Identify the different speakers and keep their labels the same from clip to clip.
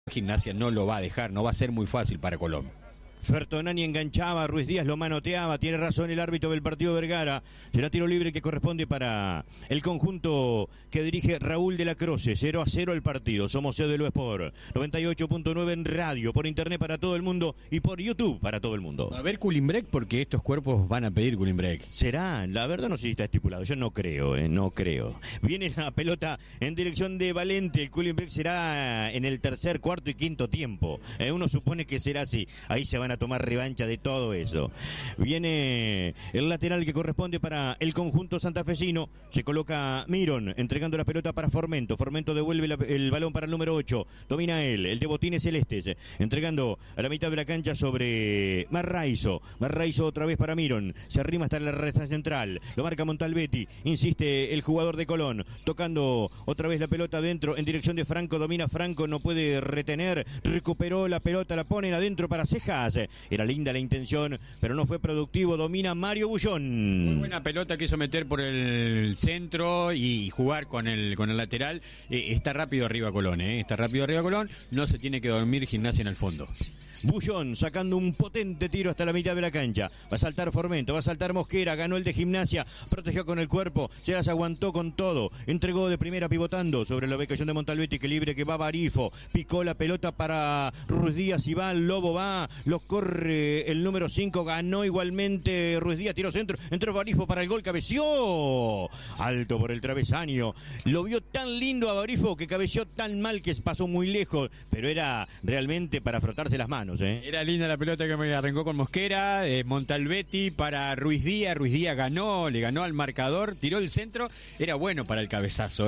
Speaker 1: Gimnasia no lo va a dejar, no va a ser muy fácil para Colón.
Speaker 2: Fertonani enganchaba, Ruiz Díaz lo manoteaba, tiene razón el árbitro del partido Vergara. Será tiro libre que corresponde para el conjunto que dirige Raúl de la Croce. 0-0 el partido. Somos CDLU Sport 98.9 en radio, por internet para todo el mundo y por YouTube para todo el mundo.
Speaker 1: A ver cooling break, porque estos cuerpos van a pedir cooling break.
Speaker 2: ¿Será? La verdad no sé si está estipulado, yo no creo, no creo. Viene la pelota en dirección de Valente, el cooling break será en el tercer, cuarto y quinto tiempo. Uno supone que será así, ahí se van a tomar revancha de todo eso. Viene el lateral que corresponde para el conjunto santafesino, se coloca Miron, entregando la pelota para Formento. Formento devuelve el balón para el número 8, domina él, el de botines celestes, entregando a la mitad de la cancha sobre Marraizo. Marraizo otra vez para Miron, se arrima hasta la recta central, lo marca Montalbetti, insiste el jugador de Colón, tocando otra vez la pelota adentro en dirección de Franco, domina Franco, no puede retener, recuperó la pelota, la ponen adentro para Cejas. Era linda la intención, pero no fue productivo. Domina Mario Bullón.
Speaker 1: Muy buena pelota, quiso meter por el centro y jugar con el lateral. Está rápido arriba Colón, está rápido arriba Colón. No se tiene que dormir Gimnasia en el fondo.
Speaker 2: Bullón sacando un potente tiro hasta la mitad de la cancha. Va a saltar Formento, va a saltar Mosquera, ganó el de Gimnasia, protegió con el cuerpo, se las aguantó con todo, entregó de primera pivotando sobre la ubicación de Montalbetti, que libre que va Barifo, picó la pelota para Ruiz Díaz y va, el Lobo va, lo corre el número 5, ganó igualmente Ruiz Díaz, tiró centro, entró Barifo para el gol, cabeció alto por el travesaño, lo vio tan lindo a Barifo que cabeció tan mal que pasó muy lejos, pero era realmente para frotarse las manos.
Speaker 1: Era linda la pelota que me arrancó con Mosquera, Montalbetti para Ruiz Díaz ganó, le ganó al marcador, tiró el centro, era bueno para el cabezazo,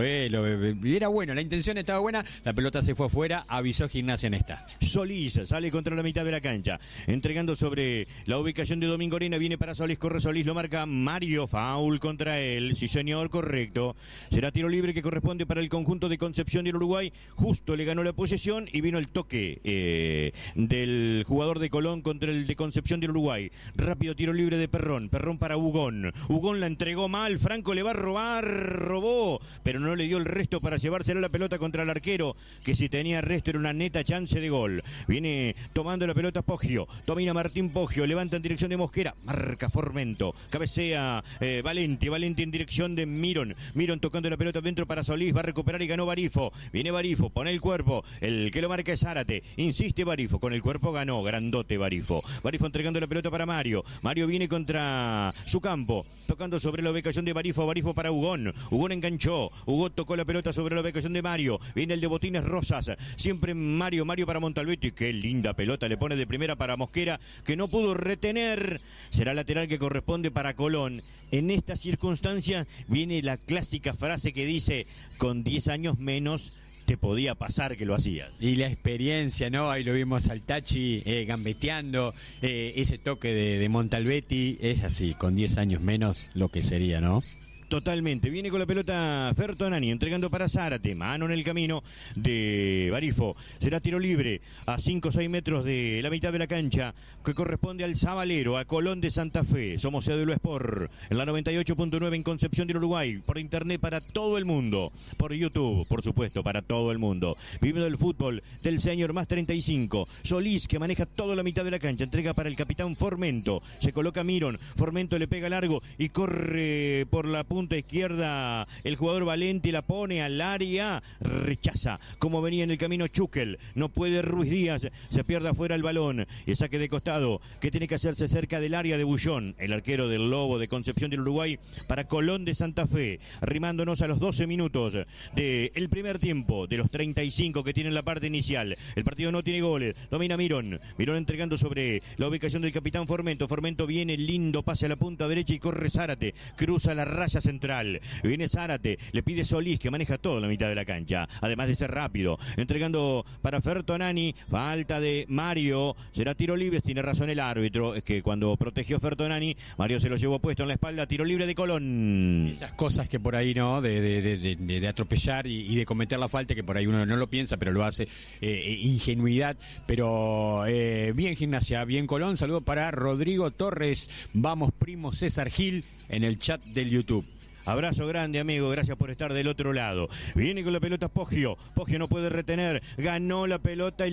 Speaker 1: era bueno, la intención estaba buena, la pelota se fue afuera, avisó Gimnasia en esta.
Speaker 2: Solís sale contra la mitad de la cancha, entregando sobre la ubicación de Domingo Arena, viene para Solís, corre Solís, lo marca Mario, foul contra él, sí señor, correcto, será tiro libre que corresponde para el conjunto de Concepción del Uruguay, justo le ganó la posesión y vino el toque del jugador de Colón contra el de Concepción del Uruguay. Rápido tiro libre de Perrón para Hugón. Hugón la entregó mal, Franco le va a robar, robó, pero no le dio el resto para llevársela la pelota contra el arquero, que si tenía resto era una neta chance de gol. Viene tomando la pelota Poggio, domina Martín Poggio, levanta en dirección de Mosquera, marca Formento, cabecea Valente en dirección de Miron tocando la pelota dentro para Solís, va a recuperar y ganó Barifo. Viene Barifo, pone el cuerpo, el que lo marca es Zárate, insiste Barifo, con el cuerpo ganó, grandote Barifo entregando la pelota para Mario viene contra su campo, tocando sobre la ubicación de Barifo para Hugón enganchó, Hugón tocó la pelota sobre la ubicación de Mario, viene el de Botines Rosas, siempre Mario para Montalbetti, qué linda pelota le pone de primera para Mosquera, que no pudo retener, será lateral que corresponde para Colón. En esta circunstancia viene la clásica frase que dice, con 10 años menos te podía pasar que lo hacías.
Speaker 1: Y la experiencia, ¿no? Ahí lo vimos al Tachi gambeteando, ese toque de Montalbetti, es así, con 10 años menos lo que sería, ¿no?
Speaker 2: Totalmente, viene con la pelota Fertonani, entregando para Zárate, mano en el camino de Barifo, será tiro libre a 5 o 6 metros de la mitad de la cancha, que corresponde al Zabalero, a Colón de Santa Fe. Somos CDLU Sport, en la 98.9 en Concepción del Uruguay, por internet para todo el mundo, por YouTube, por supuesto, para todo el mundo. Viviendo el fútbol del señor más 35, Solís, que maneja toda la mitad de la cancha, entrega para el capitán Formento, se coloca Miron, Formento le pega largo y corre por la punta izquierda el jugador Valente, la pone al área, rechaza como venía en el camino Chukel, no puede Ruiz Díaz, se pierde afuera el balón y el saque de costado que tiene que hacerse cerca del área de Bullón, el arquero del Lobo de Concepción del Uruguay, para Colón de Santa Fe, arrimándonos a los 12 minutos del primer tiempo, de los 35 que tiene en la parte inicial. El partido no tiene goles, domina Miron entregando sobre la ubicación del capitán Formento viene lindo pase a la punta derecha y corre Zárate, cruza la raya central, viene Zárate, le pide Solís, que maneja toda la mitad de la cancha, además de ser rápido, entregando para Fertonani, falta de Mario, será tiro libre, tiene razón el árbitro, es que cuando protegió Fertonani, Mario se lo llevó puesto en la espalda, tiro libre de Colón.
Speaker 1: Esas cosas que por ahí, ¿no? De atropellar y de cometer la falta, que por ahí uno no lo piensa, pero lo hace, ingenuidad, pero bien Gimnasia, bien Colón. Saludo para Rodrigo Torres, vamos primo César Gil en el chat del YouTube.
Speaker 2: Abrazo grande, amigo. Gracias por estar del otro lado. Viene con la pelota Poggio. Poggio no puede retener. Ganó la pelota y